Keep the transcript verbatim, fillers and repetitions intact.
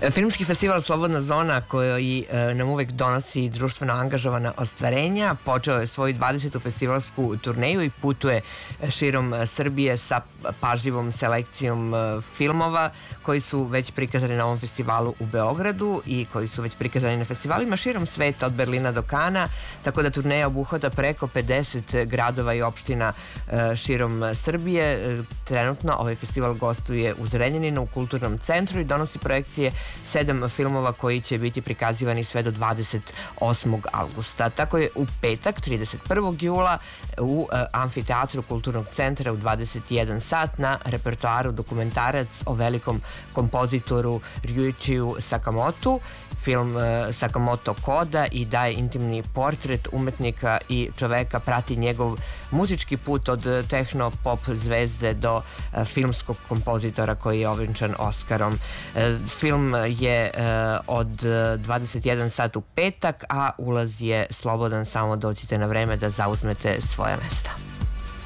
Filmski festival Slobodna zona koji nam uvek donosi društveno angažovana ostvarenja počeo je svoju dvadesetu festivalsku turneju i putuje širom Srbije sa pažljivom selekcijom filmova koji su već prikazani na ovom festivalu u Beogradu i koji su već prikazani na festivalima širom sveta od Berlina do Kana, tako da turneja obuhvata preko pedeset gradova i opština širom Srbije. Trenutno ovaj festival gostuje u Zrenjaninu u Kulturnom centru i donosi projekcije sedam filmova koji će biti prikazivani sve do dvadeset osmog avgusta. Tako je u petak, trideset prvog jula, u amfiteatru Kulturnog centra u dvadeset jedan sat na repertoaru dokumentarac o velikom kompozitoru Ryuichiju Sakamotu. Film Sakamoto koda i daje intimni portret umetnika i čoveka, prati njegov muzički put od tehno-pop zvezde do filmskog kompozitora koji je ovenčan Oskarom. Film je od dvadeset jedan sat u petak, a ulaz je slobodan, samo dođite na vreme da zauzmete svoje mesta.